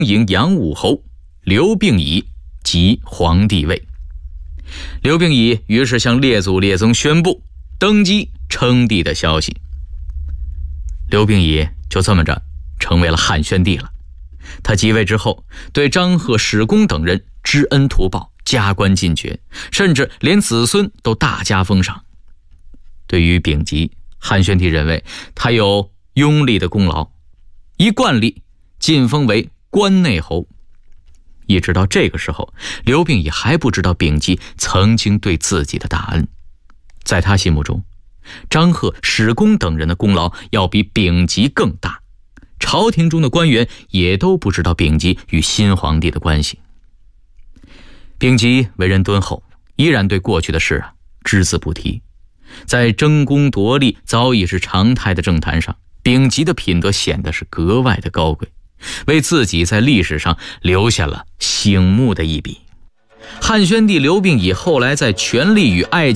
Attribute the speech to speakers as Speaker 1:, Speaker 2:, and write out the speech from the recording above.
Speaker 1: 迎阳武侯刘病已即皇帝位。刘病已于是向列祖列宗宣布登基称帝的消息。刘病已就这么着成为了汉宣帝了。他即位之后，对张贺、史公等人知恩图报，加官进爵，甚至连子孙都大加封赏。对于丙吉，汉宣帝认为他有拥立的功劳，一贯立晋封为关内侯。一直到这个时候，刘病已还不知道丙吉曾经对自己的大恩。在他心目中，张贺、史公等人的功劳要比丙吉更大。朝廷中的官员也都不知道丙吉与新皇帝的关系。丙吉为人敦厚，依然对过去的事只字不提。在争功夺利早已是常态的政坛上，丙吉的品德显得是格外的高贵，为自己在历史上留下了醒目的一笔。汉宣帝刘病已后来在权力与爱情